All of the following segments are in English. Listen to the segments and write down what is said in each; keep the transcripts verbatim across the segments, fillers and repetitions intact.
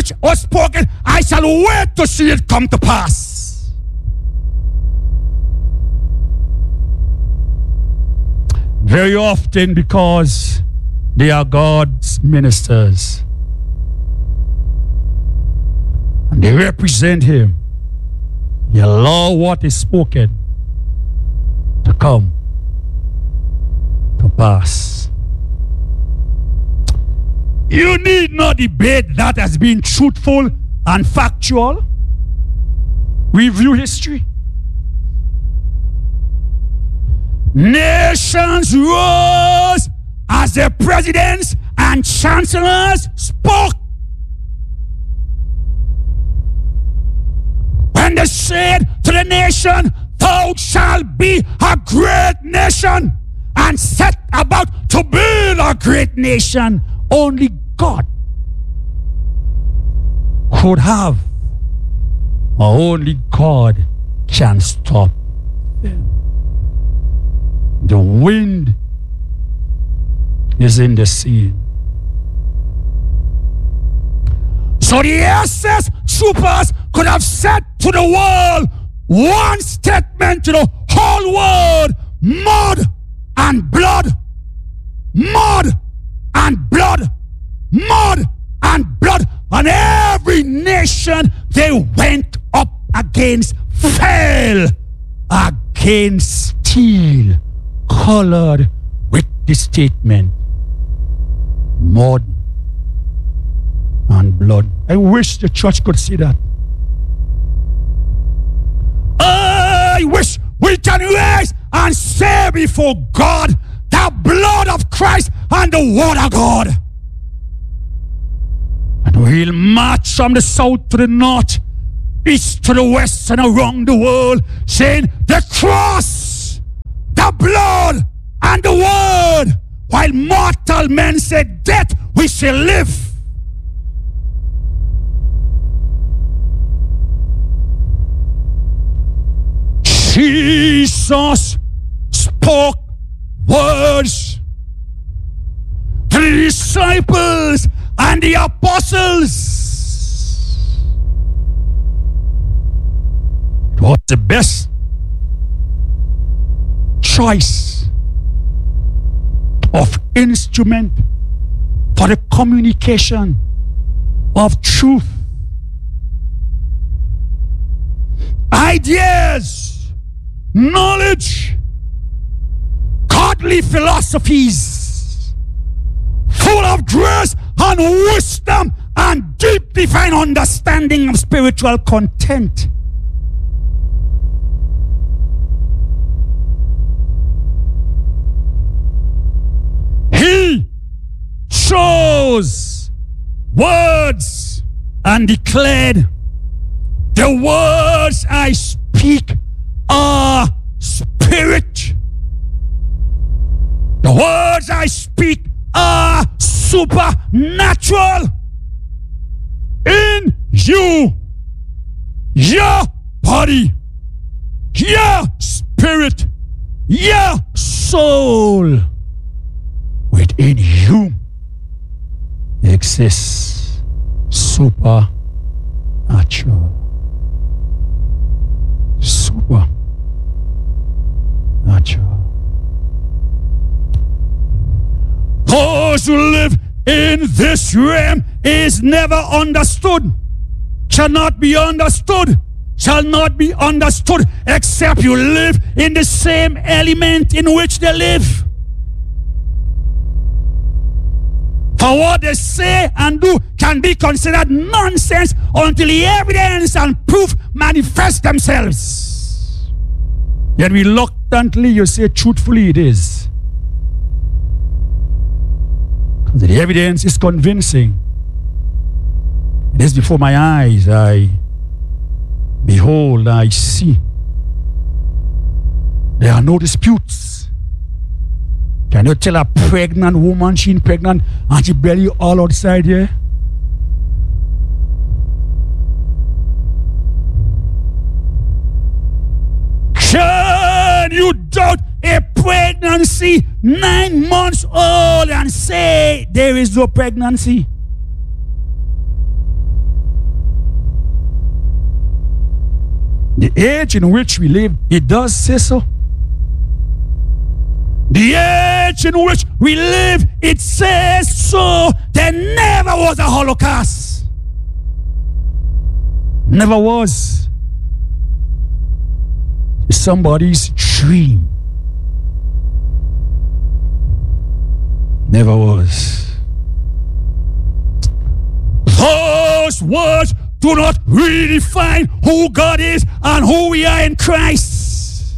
which was spoken, I shall wait to see it come to pass. Very often, because they are God's ministers and they represent Him, He allow what is spoken to come to pass. You need not debate that as being truthful and factual. Review history. Nations rose as the presidents and chancellors spoke. When they said to the nation, "Thou shalt be a great nation," and set about to build a great nation, only God could have, or only God can stop them. The wind is in the sea. So the S S troopers could have said to the world one statement to the whole world: mud and blood, mud and blood, mud and blood. And every nation they went up against fell against steel, colored with the statement mud and blood. I wish the church could see that. I wish we can rise and say before God the blood of Christ and the word of God. And we'll march from the south to the north, east to the west, and around the world, saying the cross, the blood, and the word, while mortal men say death, we shall live. Jesus spoke words to the disciples and the apostles. It was the best choice of instrument for the communication of truth, ideas, knowledge, godly philosophies, full of grace and wisdom and deep divine understanding of spiritual content. He chose words and declared, "The words I speak are spirit. The words I speak are supernatural in you, your body, your spirit, your soul. Within you exists supernatural. Supernatural. Those who live in this realm is never understood, shall not be understood, shall not be understood, except you live in the same element in which they live. For what they say and do can be considered nonsense until the evidence and proof manifest themselves. Yet reluctantly you say truthfully it is. Because the evidence is convincing. It is before my eyes. I behold, I see. There are no disputes. Can you tell a pregnant woman she's pregnant and she belly all outside here? Can you doubt a pregnancy nine months old and say there is no pregnancy? The age in which we live, it does say so. The age in which we live, it says so. There never was a Holocaust. Never was. It's somebody's dream. Never was. Those words do not redefine who God is and who we are in Christ.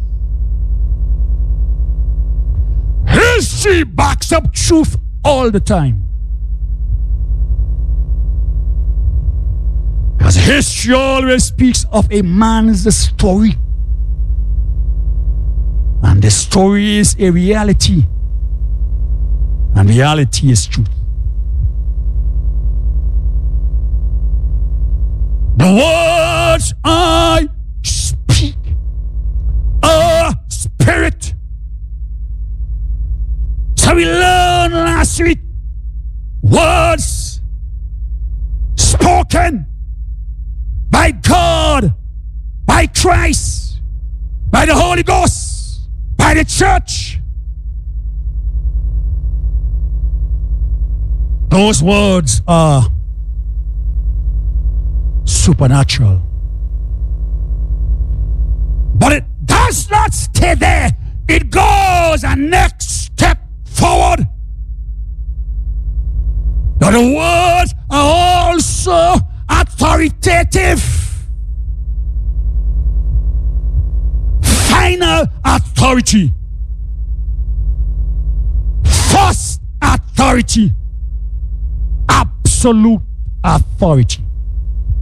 History backs up truth all the time. Because history always speaks of a man's story. And the story is a reality. And reality is truth. The words I speak are spirit. So we learned last week, words spoken by God, by Christ, by the Holy Ghost, by the church. Those words are supernatural. But it does not stay there. It goes a next step forward. Now the words are also authoritative. Final authority. First authority. Absolute authority.